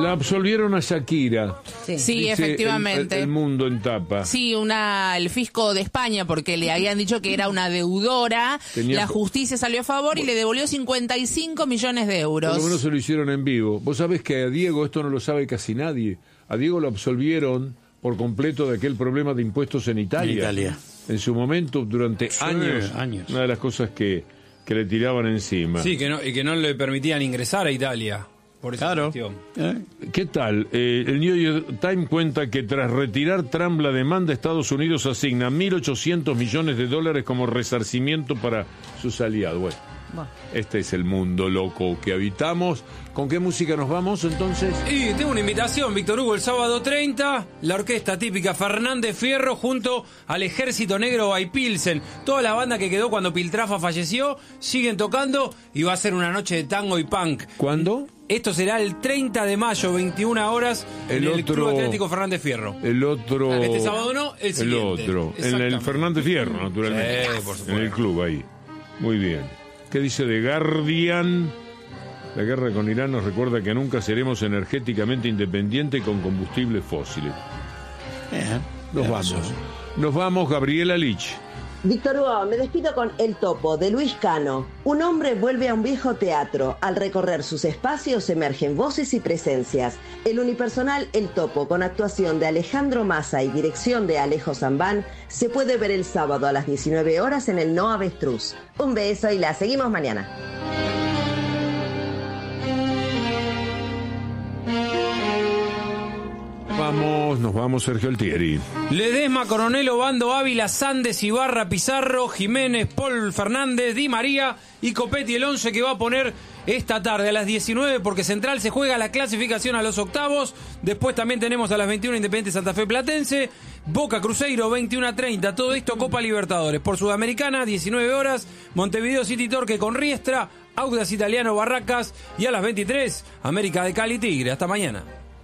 La absolvieron a Shakira. Sí, efectivamente. El Mundo en tapa. Sí, el fisco de España, porque le habían dicho que era una deudora. La justicia salió a favor y le devolvió 55 millones de euros. Por lo menos se lo hicieron en vivo. Vos sabés que a Diego, esto no lo sabe casi nadie, a Diego lo absolvieron por completo de aquel problema de impuestos en Italia. En su momento, durante años. Una de las cosas que le tiraban encima. Sí, y que no le permitían ingresar a Italia. Por esa cuestión. ¿Qué tal? El New York Times cuenta que tras retirar Trump la demanda, Estados Unidos asigna $1.800 millones como resarcimiento para sus aliados. Bueno, este es el mundo loco que habitamos. ¿Con qué música nos vamos entonces? Y tengo una invitación, Víctor Hugo, el sábado 30, la orquesta típica Fernández Fierro junto al Ejército Negro by Pilsen. Toda la banda que quedó cuando Piltrafa falleció, siguen tocando y va a ser una noche de tango y punk. ¿Cuándo? Esto será el 30 de mayo, 21 horas, en el Club Atlético Fernández Fierro. Este sábado no, el siguiente. En el Fernández Fierro, naturalmente. Por supuesto. En el club ahí. Muy bien. ¿Qué dice The Guardian? La guerra con Irán nos recuerda que nunca seremos energéticamente independientes con combustibles fósiles. Nos vamos, Gabriela Lich. Víctor Hugo, me despido con El Topo, de Luis Cano. Un hombre vuelve a un viejo teatro. Al recorrer sus espacios emergen voces y presencias. El unipersonal El Topo, con actuación de Alejandro Massa y dirección de Alejo Zambán, se puede ver el sábado a las 19 horas en el No Avestruz. Un beso y la seguimos mañana. Nos vamos, Sergio Altieri. Ledesma, Coronel, Obando, Ávila, Sandes, Ibarra, Pizarro, Jiménez, Paul Fernández, Di María y Copetti, el 11 que va a poner esta tarde a las 19, porque Central se juega la clasificación a los octavos. Después también tenemos a las 21 Independiente Santa Fe Platense, Boca Cruzeiro 21:30, todo esto Copa Libertadores. Por Sudamericana 19 horas, Montevideo City Torque con Riestra, Audax Italiano Barracas, y a las 23 América de Cali Tigre. Hasta mañana.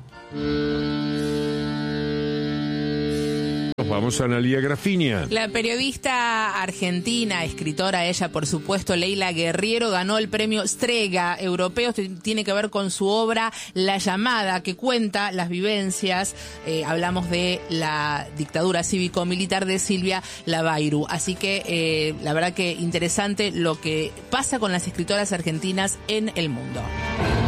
Vamos a Analía Grafinia. La periodista argentina, escritora ella por supuesto, Leila Guerriero, ganó el premio Strega Europeo. Tiene que ver con su obra La Llamada, que cuenta las vivencias, hablamos de la dictadura cívico-militar de Silvia Lavairu. Así que la verdad que interesante lo que pasa con las escritoras argentinas en el mundo.